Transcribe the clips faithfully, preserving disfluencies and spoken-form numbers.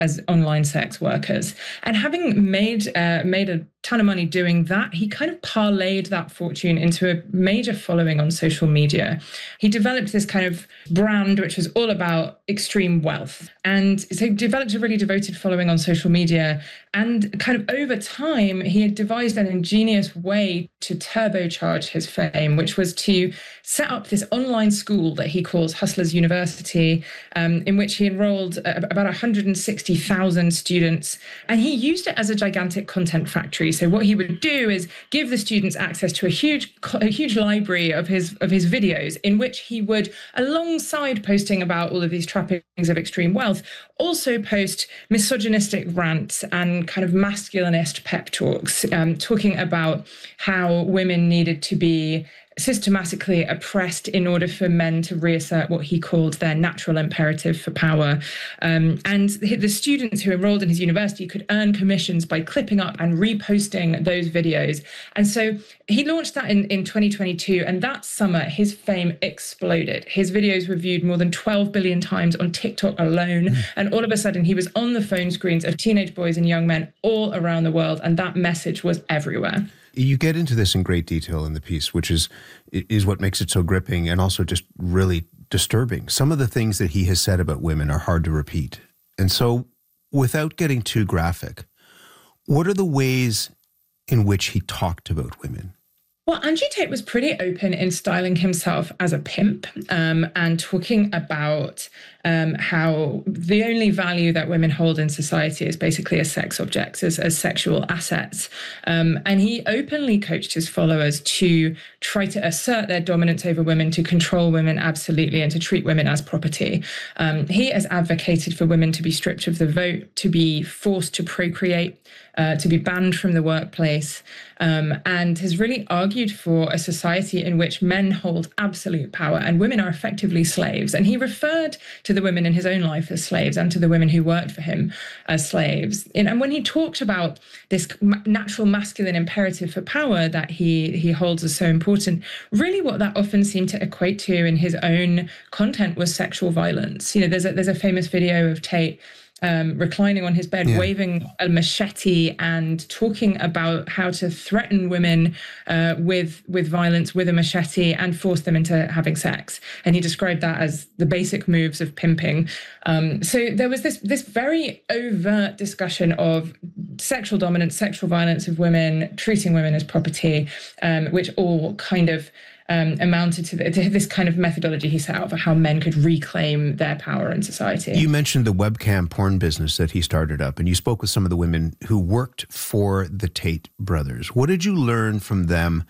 as online sex workers. And having made uh, made a ton of money doing that, he kind of parlayed that fortune into a major following on social media. He developed this kind of brand which was all about extreme wealth. And so he developed a really devoted following on social media. And kind of over time, he had devised an ingenious way to turbocharge his fame, which was to set up this online school that he calls Hustlers University, um, in which he enrolled about one hundred sixty thousand students. And he used it as a gigantic content factory. So what he would do is give the students access to a huge, a huge library of his of his videos, in which he would, alongside posting about all of these trappings of extreme wealth, also post misogynistic rants and kind of masculinist pep talks, um, talking about how women needed to be systematically oppressed in order for men to reassert what he called their natural imperative for power. Um, and the students who enrolled in his university could earn commissions by clipping up and reposting those videos. And so he launched that in, in twenty twenty-two, and that summer his fame exploded. His videos were viewed more than twelve billion times on TikTok alone. Mm. And all of a sudden he was on the phone screens of teenage boys and young men all around the world, and that message was everywhere. You get into this in great detail in the piece, which is is what makes it so gripping and also just really disturbing. Some of the things that he has said about women are hard to repeat. And so, without getting too graphic, what are the ways in which he talked about women? Well, Andrew Tate was pretty open in styling himself as a pimp, um, and talking about um, how the only value that women hold in society is basically as sex objects, as, as sexual assets. Um, and he openly coached his followers to try to assert their dominance over women, to control women absolutely, and to treat women as property. Um, he has advocated for women to be stripped of the vote, to be forced to procreate, Uh, to be banned from the workplace, um, and has really argued for a society in which men hold absolute power and women are effectively slaves. And he referred to the women in his own life as slaves, and to the women who worked for him as slaves. And, and when he talked about this natural masculine imperative for power that he, he holds as so important, really what that often seemed to equate to in his own content was sexual violence. You know, there's a, there's a famous video of Tate Um, reclining on his bed, yeah. waving a machete and talking about how to threaten women uh, with with violence with a machete and force them into having sex. And he described that as the basic moves of pimping. Um, so there was this this very overt discussion of sexual dominance, sexual violence of women, treating women as property, um, which all kind of Um, amounted to, the, to this kind of methodology he set out for how men could reclaim their power in society. You mentioned the webcam porn business that he started up, and you spoke with some of the women who worked for the Tate brothers. What did you learn from them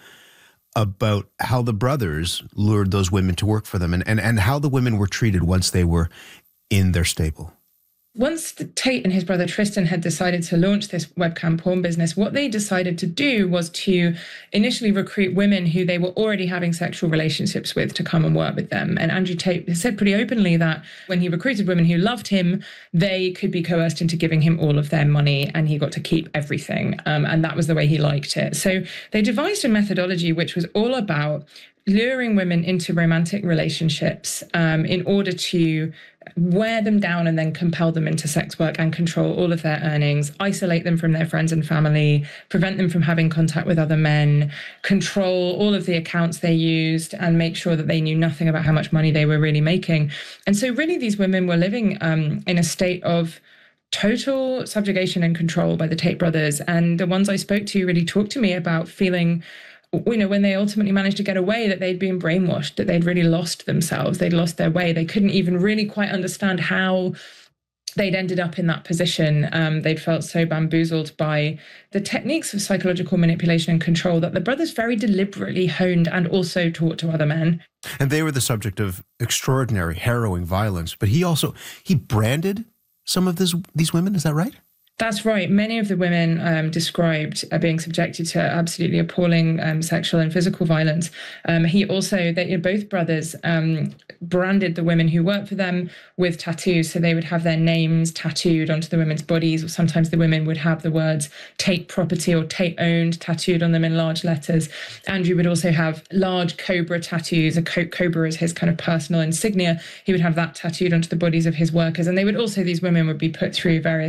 about how the brothers lured those women to work for them, and, and, and how the women were treated once they were in their stable? Once Tate and his brother Tristan had decided to launch this webcam porn business, what they decided to do was to initially recruit women who they were already having sexual relationships with to come and work with them. And Andrew Tate said pretty openly that when he recruited women who loved him, they could be coerced into giving him all of their money and he got to keep everything. Um, and that was the way he liked it. So they devised a methodology which was all about luring women into romantic relationships um, in order to wear them down and then compel them into sex work and control all of their earnings, isolate them from their friends and family, prevent them from having contact with other men, control all of the accounts they used, and make sure that they knew nothing about how much money they were really making. And so really these women were living um, in a state of total subjugation and control by the Tate brothers. And the ones I spoke to really talked to me about feeling, you know, when they ultimately managed to get away, that they'd been brainwashed, that they'd really lost themselves, they'd lost their way. They couldn't even really quite understand how they'd ended up in that position. Um, they'd felt so bamboozled by the techniques of psychological manipulation and control that the brothers very deliberately honed and also taught to other men. And they were the subject of extraordinary, harrowing violence. But he also, he branded some of this, these women, is that right? That's right. Many of the women um, described uh, being subjected to absolutely appalling um, sexual and physical violence. Um, he also, they, both brothers um, branded the women who worked for them with tattoos. So they would have their names tattooed onto the women's bodies, or sometimes the women would have the words Tate property or Tate owned tattooed on them in large letters. Andrew would also have large cobra tattoos. A co- cobra is his kind of personal insignia. He would have that tattooed onto the bodies of his workers. And they would also, these women would be put through various